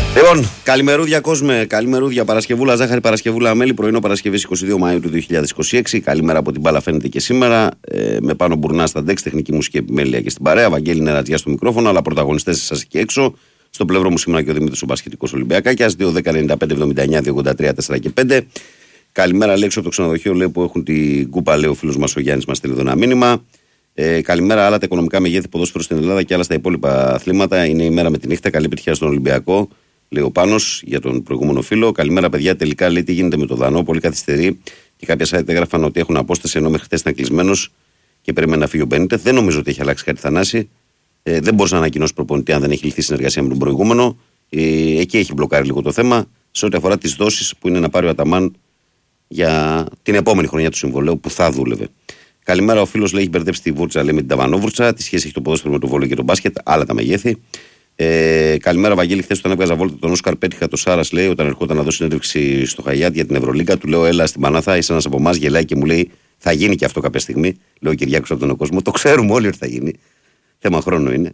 Λοιπόν, καλημερούδια κόσμε, καλημερούδια Παρασκευούλα, ζάχαρη Παρασκευούλα, μέλι, πρωινό Παρασκευής 22 Μαΐου του 2026. Καλημέρα από την μπάλα φαίνεται και σήμερα. Με πάνω μπουρνά στα ντεξ, τεχνική μουσική επιμέλεια και στην παρέα. Βαγγέλη Νερατζιά στο μικρόφωνο, αλλά πρωταγωνιστές εσάς εκεί έξω. Στο πλευρό μου σήμερα και ο Δημήτρης ο Μπασχετικός Ολυμπιακάκιας. 2-10-95-79-2-83-4 και 5. Καλημέρα, λέει έξω από το ξενοδοχείο, λέει, που έχουν την κούπα, λέει ο φίλος μας ο Γιάννης, μας στείλει εδώ ένα μήνυμα. Καλημέρα, άλλα τα οικονομικά μεγέθη ποδόσφαιρο στην Ελλάδα και άλλα στα υπόλοιπα αθλήματα. Είναι η μέρα με τη νύχτα. Καλή επιτυχία στον Ολυμπιακό, λέει ο Πάνος για τον προηγούμενο φίλο. Καλημέρα, παιδιά. Τελικά, λέει, τι γίνεται με το Δανό. Πολύ καθυστερεί και κάποια site έγραφαν ότι έχουν απόσταση ενώ μέχρι χτες ήταν κλεισμένος και περιμένει να φύγει ο Μπένιτεθ. Δεν νομίζω ότι έχει αλλάξει κάτι, Θανάση. Δεν μπορούσε να ανακοινώσει προπονητή αν δεν έχει λυθεί συνεργασία με τον προηγούμενο. Εκεί έχει μπλοκάρει λίγο το θέμα. Σε ό,τι αφορά τις δόσεις που είναι να πάρει ο Αταμάν για την επόμενη χρονιά του συμβολέου που θα δούλευε. Καλημέρα, ο φίλος λέει: έχει μπερδέψει τη βούρτσα, λέει, με την ταβανόβουρτσα. Τι σχέση έχει το ποδόσφαιρο με το βόλεϊ και το μπάσκετ, άλλα τα μεγέθη. Καλημέρα, Βαγγέλη. Χθες όταν έβγαζα βόλτα τον Όσκαρ, πέτυχα το Σάρας, λέει, όταν ερχόταν να δώσει συνέντευξη στο Χαγιάτ για την Ευρωλίγκα. Του λέω: έλα στην Πανάθα, είσαι ένας από εμάς, γελάει και μου λέει: θα γίνει και αυτό κάποια στιγμή. Λέω: Κυριάκος από τον κόσμο. Το ξέρουμε όλοι ότι θα γίνει. Θέμα χρόνου είναι.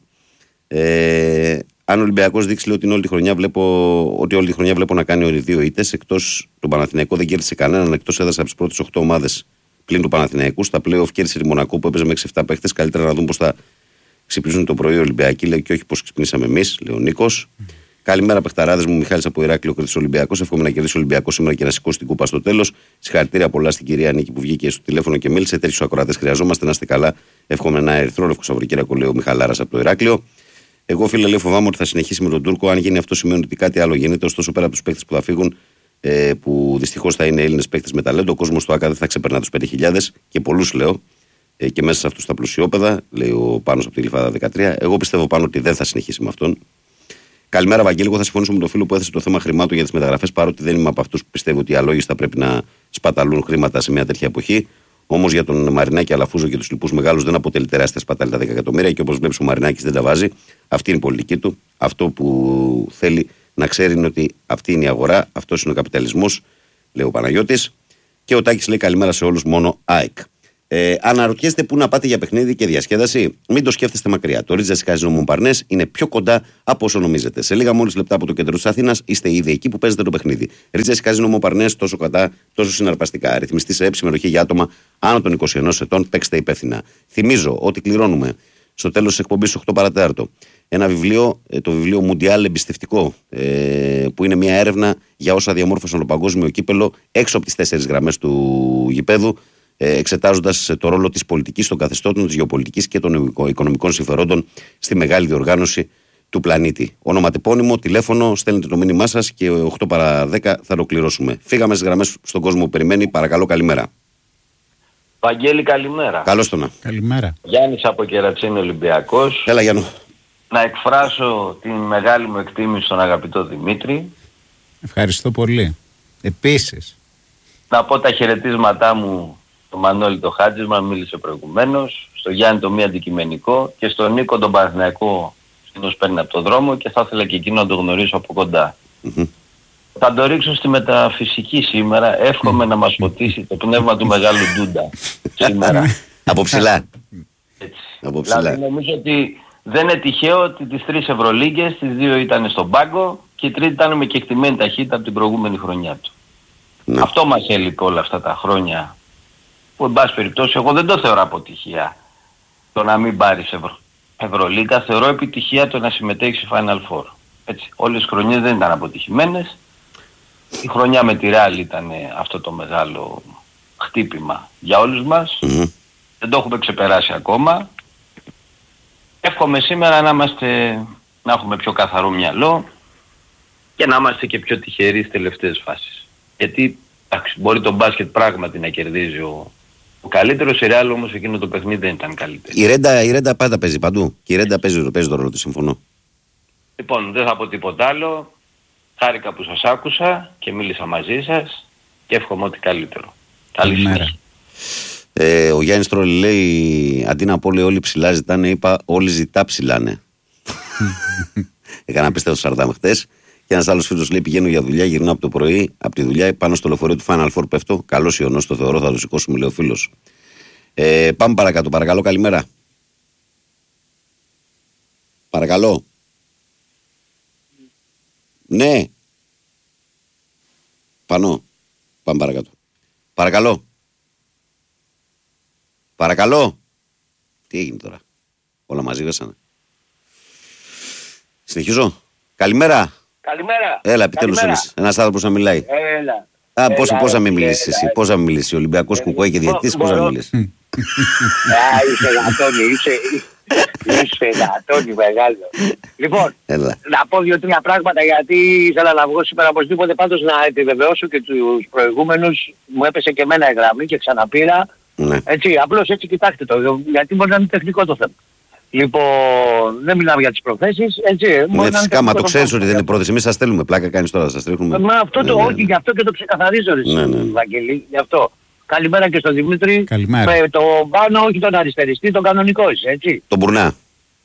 Αν ο Ολυμπιακός δείξει, λέει, ότι όλη τη χρονιά βλέπω να κάνει δύο ήττες, εκτός του Παναθηναϊκού δεν κέρδισε κανέναν, εκτός έδρασε από τις πρώτες 8 ομάδες πλην του Παναθηναϊκού. Στα play-off κέρδισε τη Μονακό που έπαιζε με 6-7 παίχτες. Καλύτερα να δούμε πώς θα ξυπνήσουν το πρωί οι Ολυμπιακοί, λέει, και όχι πώς ξυπνήσαμε εμείς, λέει ο Νίκος. Καλημέρα, παιχταράδες μου. Μιχάλης από Ηράκλειο, Κρήτης Ολυμπιακός. Εύχομαι να κερδίσει ο Ολυμπιακός σήμερα και να σηκώσει την κούπα στο τέλος. Συγχαρητήρια πολλά στην κυρία Νίκη που βγήκε στο τηλέφωνο και μίλησε. Τέτοιους ακροατές χρειαζόμαστε, να είστε καλά. Εύχομαι ένα ερυθρόλευκο Σαββατοκύριακο, λέει ο Μιχαλάρας από το Ηράκλειο. Εγώ, φίλε, λέει, φοβάμαι ότι θα συνεχίσει με τον Τούρκο. Αν γίνει αυτό, σημαίνει ότι κάτι άλλο γίνεται. Ωστόσο, πέρα από τους παίκτες που θα φύγουν, που δυστυχώς θα είναι Έλληνες παίκτες με ταλέντο, ο κόσμος του ΑΚΑ δεν θα ξεπερνά τους 5.000 και πολλούς, λέω, και μέσα σε αυτούς τα πλουσιόπεδα, λέει ο Πάνος από τη Γλυφάδα 13. Εγώ πιστεύω πάνω ότι δεν θα συνεχίσει με αυτόν. Καλημέρα, Βαγγέλη. Εγώ θα συμφωνήσω με τον φίλο που έθεσε το θέμα χρημάτων για τις μεταγραφές, παρότι δεν είμαι από αυτούς που πιστεύω ότι αλόγιστα πρέπει να σπαταλούν χρήματα σε μια τέτοια εποχή. Όμως για τον Μαρινάκη, Αλαφούζο και τους λοιπούς μεγάλους δεν αποτελεί τεράστια σπατάλη τα 10 εκατομμύρια και όπως βλέπεις ο Μαρινάκης δεν τα βάζει. Αυτή είναι η πολιτική του. Αυτό που θέλει να ξέρει είναι ότι αυτή είναι η αγορά, αυτός είναι ο καπιταλισμός, λέει ο Παναγιώτης. Και ο Τάκης λέει: καλημέρα σε όλους, μόνο ΑΕΚ. Αναρωτιέστε πού να πάτε για παιχνίδι και διασκέδαση. Μην το σκέφτεστε μακριά. Το Ρίτζας Καζίνο Μομπαρνές είναι πιο κοντά από όσο νομίζετε. Σε λίγα μόλις λεπτά από το κέντρο της Αθήνας είστε ήδη εκεί που παίζετε το παιχνίδι. Ρίτζας Καζίνο Μομπαρνές, τόσο κοντά, τόσο συναρπαστικά. Ρυθμιστή σε συμμετοχή για άτομα άνω των 21 ετών. Παίξτε υπεύθυνα. Θυμίζω ότι κληρώνουμε στο τέλος της εκπομπής 8 παρατέταρτο ένα βιβλίο, το βιβλίο Μουντιάλ Εμπιστευτικό, που είναι μια έρευνα για όσα διαμόρφωσαν το παγκόσμιο κύπελο έξω από τις 4 γραμμές του γηπέδου, εξετάζοντας το ρόλο της πολιτικής, των καθεστώτων, της γεωπολιτικής και των οικονομικών συμφερόντων στη μεγάλη διοργάνωση του πλανήτη. Ονοματεπώνυμο, τηλέφωνο, στέλνετε το μήνυμά σας και 8 παρά 10 θα το κληρώσουμε. Φύγαμε στις γραμμές στον κόσμο που περιμένει. Παρακαλώ, καλημέρα. Βαγγέλη, καλημέρα. Καλώς το να. Καλημέρα. Γιάννης από Κερατσίνη, Ολυμπιακός. Έλα, Γιάννο. Να εκφράσω την μεγάλη μου εκτίμηση στον αγαπητό Δημήτρη. Ευχαριστώ πολύ. Επίσης. Να πω τα χαιρετίσματά μου στο Μανώλη το Χάτζισμα, μίλησε προηγουμένως, στο Γιάννη το μη αντικειμενικό και στον Νίκο τον Παναθηναϊκό, συνήθως παίρνει από τον δρόμο και θα ήθελα και εκείνο να το γνωρίσω από κοντά. Θα το ρίξω στη μεταφυσική σήμερα. Εύχομαι να μας φωτίσει το πνεύμα του μεγάλου Ντούντα σήμερα. Από ψηλά. Έτσι. Από ψηλά. Δηλαδή νομίζω ότι δεν είναι τυχαίο ότι τις 3 Ευρωλίγκες, τις 2 ήταν στον πάγκο και η τρίτη ήταν με κεκτημένη ταχύτητα από την προηγούμενη χρονιά του. Ναι. Αυτό μας έλειπε όλα αυτά τα χρόνια. Που εν πάση περιπτώσει εγώ δεν το θεωρώ αποτυχία το να μην πάρεις Ευρωλίγκα. Θεωρώ επιτυχία το να συμμετέχεις στη Final Four. Έτσι. Όλες οι χρονιές δεν ήταν αποτυχημένες. Η χρονιά με τη Real ήταν αυτό το μεγάλο χτύπημα για όλους μας. Δεν το έχουμε ξεπεράσει ακόμα. Εύχομαι σήμερα να έχουμε πιο καθαρό μυαλό και να είμαστε και πιο τυχεροί στις τελευταίες φάσεις. Γιατί μπορεί το μπάσκετ πράγματι να κερδίζει ο καλύτερος, η Real όμως εκείνο το παιχνίδι δεν ήταν καλύτερη. Η Ρέντα πάντα παίζει παντού και η Ρέντα παίζει το ρόλο της, συμφωνώ. Λοιπόν, δεν θα πω τίποτα άλλο. Χάρηκα που σας άκουσα και μίλησα μαζί σας και εύχομαι ό,τι καλύτερο. Καλημέρα. Ο Γιάννης Τρόλη λέει: αντί να πω, λέει, όλοι ψηλά ζητάνε, είπα όλοι ζητά ψηλάνε. Έκανα απίστευτο σαρδάμ χτες. Και ένας άλλος φίλος λέει: πηγαίνω για δουλειά, γυρνάω από το πρωί, από τη δουλειά, πάνω στο λεωφορείο του Final Four πέφτω. Καλός ιονός, το θεωρώ, θα το σηκώσουμε, λέει ο φίλος. Πάμε παρακάτω, παρακαλώ, καλημέρα. Παρακαλώ. Ναι. Πανώ. Πάμε παρακάτω. Παρακαλώ. Παρακαλώ. Τι έγινε τώρα. Όλα μαζί βέσανε. Συνεχίζω. Καλημέρα. Καλημέρα. Έλα, επιτέλους ένας άνθρωπος να μιλάει. Έλα. Πώς να μην μιλήσεις εσύ. Πώς να μην μιλήσεις. Ο Ολυμπιακός Κουκουέ και διαιτητής, πώς να μην μιλήσεις. Είσαι γατόνι, είσαι γατόνι μεγάλο. Λοιπόν, να πω 2-3 πράγματα γιατί ήθελα να βγω σήμερα οπωσδήποτε, πάντως να επιβεβαιώσω και τους προηγούμενους. Μου έπεσε και εμένα η γραμμή και ξαναπήρα. Ναι. Έτσι, απλώς έτσι κοιτάξτε το, γιατί μπορεί να είναι τεχνικό το θέμα. Λοιπόν, δεν μιλάμε για τις προθέσεις, έτσι. Ναι, φυσικά, μα το ξέρεις ότι δεν είναι πρόθεση. Εμείς σας στέλνουμε πλάκα, κάνεις τώρα, σας ρίχνουμε. Μα αυτό το όχι, γι' αυτό και το ξεκαθαρίζω, Βαγγέλη, γι' αυτό. Καλημέρα και στον Δημήτρη. Καλημέρα. Με το πάνω, όχι τον αριστεριστή, τον κανονικό είσαι, έτσι. Τον Μπουρνά.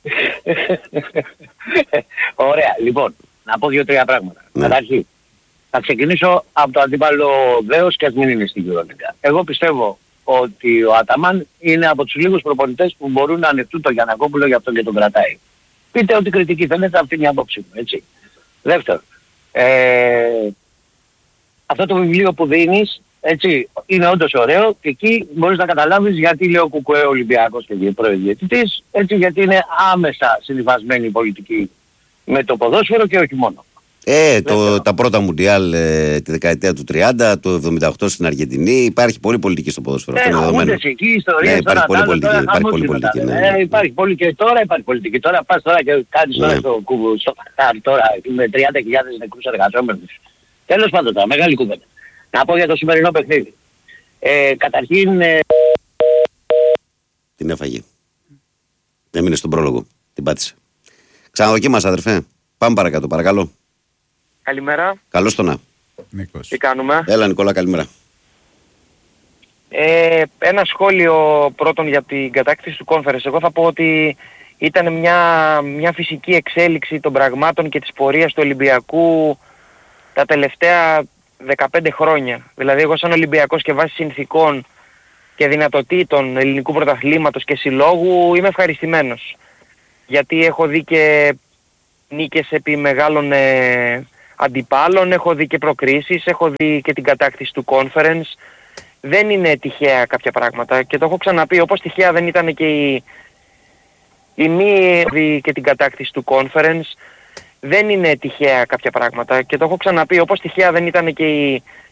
Ωραία, λοιπόν, να πω 2-3 πράγματα. Καταρχήν, θα ξεκινήσω από το αντίπαλο Δέος και ας μην είναι στην Euroleague. Εγώ πιστεύω ότι ο Αταμάν είναι από τους λίγους προπονητές που μπορούν να ανοιχτούν τον Γιαννακόπουλο, γι' αυτό και τον κρατάει. Πείτε ό,τι κριτική θέλετε, αυτή είναι η άποψή μου, έτσι. Δεύτερον, αυτό το βιβλίο που δίνεις, έτσι, είναι όντως ωραίο και εκεί μπορείς να καταλάβεις γιατί λέω Κουκουέ Ολυμπιακός και προδιαιτητής, έτσι, γιατί είναι άμεσα συνυφασμένη η πολιτική με το ποδόσφαιρο και όχι μόνο. Τα πρώτα Μουντιάλ τη δεκαετία του 30, το 78 στην Αργεντινή, υπάρχει πολλή πολιτική στο ποδόσφαιρο. Αυτό είναι δεδομένο. Εκεί ιστορίες, υπάρχει πολλή πολιτική. Υπάρχει πολύ και τώρα υπάρχει πολιτική. Τώρα πας τώρα και κάνεις τώρα στο Κατάρ τώρα με 30.000 νεκρούς εργαζόμενους. Τέλος πάντων τώρα, μεγάλη κουβέντα. Να πω για το σημερινό παιχνίδι. Καταρχήν... Την έφαγε. Έμεινε στον πρόλογο. Την πάτησε. Ξαναδοκίμασα, αδερφέ. Πάμε παρακάτω, παρακαλώ. Καλημέρα. Καλώς το να. Νίκος. Τι κάνουμε? Έλα Νικόλα, καλημέρα. Ένα σχόλιο πρώτον για την κατάκτηση του Conference. Εγώ θα πω ότι ήταν μια φυσική εξέλιξη των πραγμάτων και της πορείας του Ολυμπιακού τα τελευταία 15 χρόνια. Δηλαδή εγώ σαν Ολυμπιακός και βάσει συνθηκών και δυνατοτήτων ελληνικού πρωταθλήματος και συλλόγου είμαι ευχαριστημένος. Γιατί έχω δει και νίκες επί μεγάλων αντιπάλων, έχω δει και προκρίσεις, έχω δει και την κατάκτηση του Conference. Δεν είναι τυχαία κάποια πράγματα και το έχω ξαναπεί, όπως τυχαία δεν ήταν και η μη δει και την κατάκτηση του Conference. Δεν είναι τυχαία κάποια πράγματα και το έχω ξαναπεί, όπως τυχαία δεν ήταν και